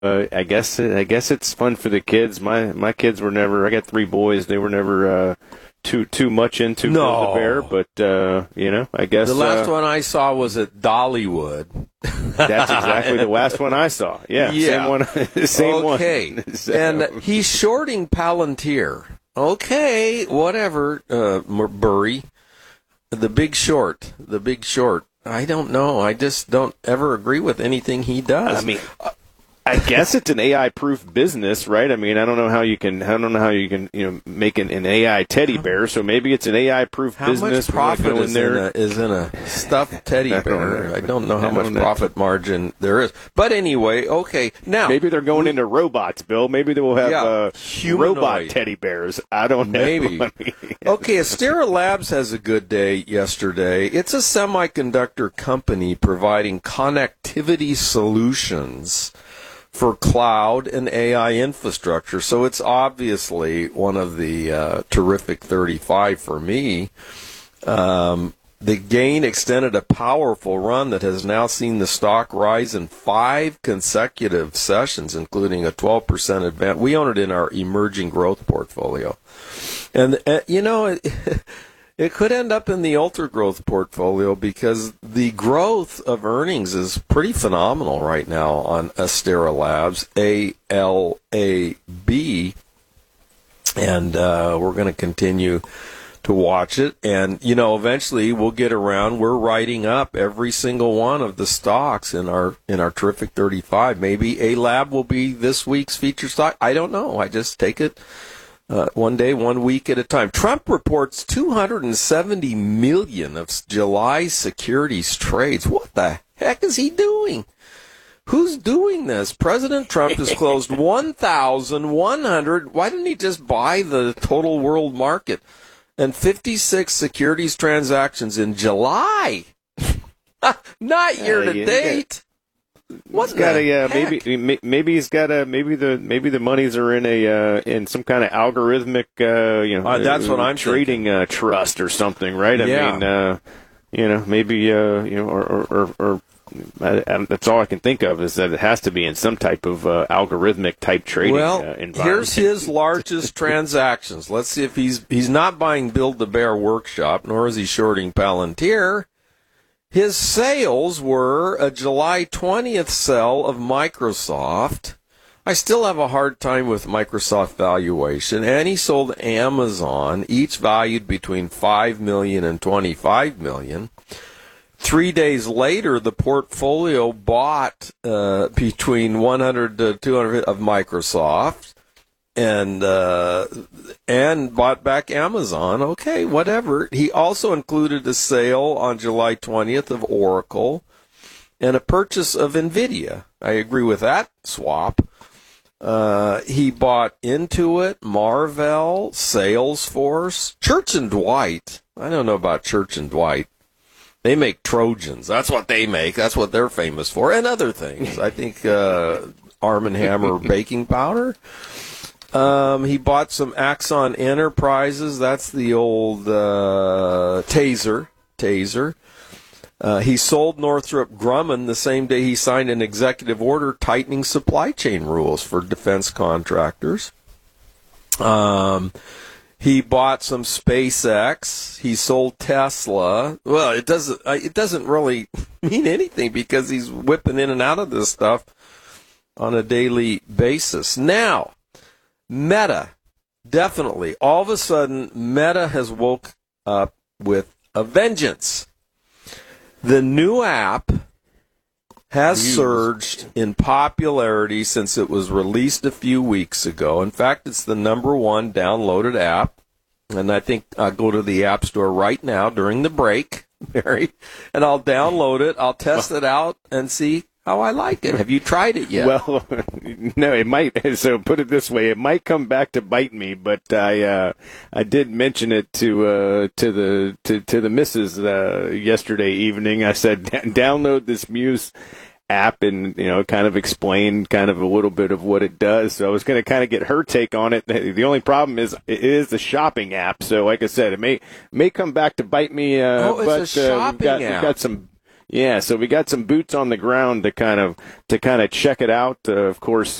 I guess it's fun for the kids. My kids were never. I got three boys. They were never too much into Build a Bear, but I guess the last one I saw was at Dollywood. That's exactly the last one I saw. Yeah. Same one. Same one. Okay, so. And he's shorting Palantir. Okay, whatever, Burry. The Big Short. I don't know. I just don't ever agree with anything he does. I mean, I guess it's an AI-proof business, right? I mean, I don't know how you can, make an AI teddy bear. So maybe it's an AI-proof business. How much profit is in a stuffed teddy bear? I don't know how much profit margin there is. But anyway, okay. Now maybe they're going into robots, Bill. Maybe they will have robot teddy bears. I don't know. Maybe. Okay, Astera Labs has a good day yesterday. It's a semiconductor company providing connectivity solutions for cloud and AI infrastructure. So it's obviously one of the terrific 35 for me. The gain extended a powerful run that has now seen the stock rise in 5 consecutive sessions, including a 12% advance. We own it in our emerging growth portfolio. And, it could end up in the ultra growth portfolio because the growth of earnings is pretty phenomenal right now on Astera Labs, ALAB, and we're going to continue to watch it. And eventually we'll get around. We're writing up every single one of the stocks in our terrific 35. Maybe ALAB will be this week's feature stock. I don't know. I just take it. One day, 1 week at a time. Trump reports 270 million of July securities trades. What the heck is he doing? Who's doing this? President Trump has closed 1,100. Why didn't he just buy the total world market? And 56 securities transactions in July. Not year to date. What's got maybe he's got maybe the monies are in some kind of algorithmic that's what I'm trading trust or something, right? I mean maybe or that's all I can think of is that it has to be in some type of algorithmic type trading environment. Here's his largest transactions. Let's see if he's not buying Build the Bear Workshop, nor is he shorting Palantir. His sales were a July 20th sell of Microsoft. I still have a hard time with Microsoft valuation. And he sold Amazon, each valued between $5 million and $25 million. 3 days later, the portfolio bought between 100 to 200 of Microsoft and bought back Amazon. Okay, whatever. He also included a sale on July 20th of Oracle and a purchase of NVIDIA. I agree with that swap. He bought Intuit, Marvell, Salesforce, Church & Dwight. I don't know about Church & Dwight. They make Trojans. That's what they make. That's what they're famous for. And other things. I think Arm & Hammer baking powder. He bought some Axon Enterprises. That's the old Taser. He sold Northrop Grumman the same day he signed an executive order tightening supply chain rules for defense contractors. He bought some SpaceX. He sold Tesla. Well, it doesn't really mean anything because he's whipping in and out of this stuff on a daily basis. Now, Meta, definitely. All of a sudden, Meta has woke up with a vengeance. The new app has surged in popularity since it was released a few weeks ago. In fact, it's the #1 downloaded app. And I think I'll go to the App Store right now during the break, Mary, and I'll download it. I'll test it out and see how I like it. Have you tried it yet? Well, no, it might. So put it this way, it might come back to bite me. But I did mention it to the missus yesterday evening. I said, download this Muse app and kind of explain kind of a little bit of what it does. So I was going to kind of get her take on it. The only problem is it is the shopping app. So like I said, it may come back to bite me. It's a shopping app. We've got some. Yeah, so we got some boots on the ground to kind of check it out. Of course,